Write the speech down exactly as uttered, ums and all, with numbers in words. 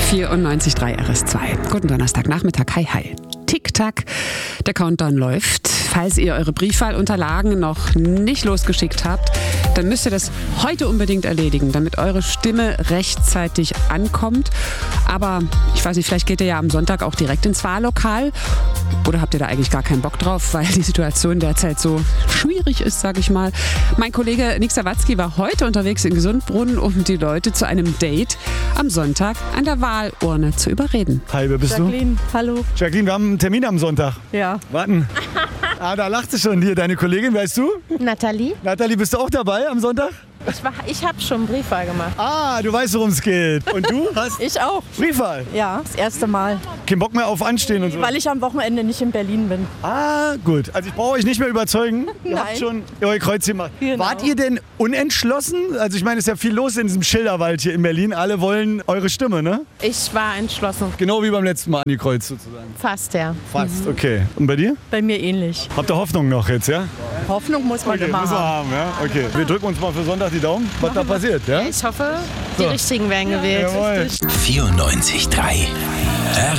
vierundneunzig Komma drei R S zwei. Guten Donnerstagnachmittag. Hi, hi. Tick-Tack, der Countdown läuft. Falls ihr eure Briefwahlunterlagen noch nicht losgeschickt habt, dann müsst ihr das heute unbedingt erledigen, damit eure Stimme rechtzeitig ankommt. Aber ich weiß nicht, vielleicht geht ihr ja am Sonntag auch direkt ins Wahllokal. Oder habt ihr da eigentlich gar keinen Bock drauf, weil die Situation derzeit so schwierig ist, sag ich mal. Mein Kollege Nick Sawatzki war heute unterwegs in Gesundbrunnen, um die Leute zu einem Date am Sonntag an der Wahlurne zu überreden. Hi, wer bist Jacqueline, du? hallo. Jacqueline, wir haben einen Termin am Sonntag. Ja. Warten. Ah, da lacht sie schon. Hier, deine Kollegin, weißt du? Nathalie? Nathalie, bist du auch dabei am Sonntag? Ich, war- ich habe schon Briefwahl gemacht. Ah, du weißt, worum es geht. Und du hast Ich auch. Briefwahl. Ja, das erste Mal. Kein Bock mehr auf Anstehen und so. Weil ich am Wochenende nicht in Berlin bin. Ah, gut. Also ich brauche euch nicht mehr überzeugen. Ihr Nein. habt schon euer Kreuz gemacht. Genau. Wart ihr denn unentschlossen? Also ich meine, es ist ja viel los in diesem Schilderwald hier in Berlin. Alle wollen eure Stimme, ne? Ich war entschlossen. Genau wie beim letzten Mal an die Kreuz sozusagen. Fast, ja. Fast, okay. Und bei dir? Bei mir ähnlich. Habt ihr Hoffnung noch jetzt, ja? Hoffnung muss man Okay, immer müssen wir haben. haben, ja? Okay. Wir drücken uns mal für Sonntag die Daumen, was da passiert, ja? Ich hoffe, die So. richtigen werden gewählt. Jawohl. vierundneunzig Komma drei R